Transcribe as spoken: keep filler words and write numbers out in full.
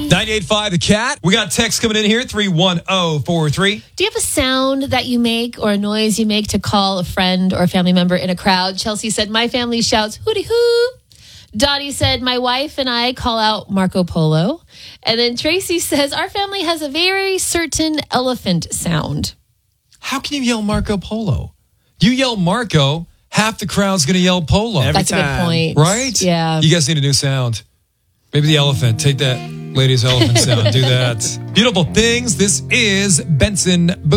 ninety-eight point five The Cat. We got text coming in here, three one zero four three. Do you have a sound that you make or a noise you make to call a friend or a family member in a crowd? Chelsea said, my family shouts, hooty hoo. Dottie said, my wife and I call out Marco Polo. And then Tracy says, our family has a very certain elephant sound. How can you yell Marco Polo? You yell Marco, half the crowd's going to yell Polo. Every That's time. a good point. Right? Yeah. You guys need a new sound. Maybe the elephant. Take that lady's elephant sound. Do that. Beautiful things. This is Benson Boone.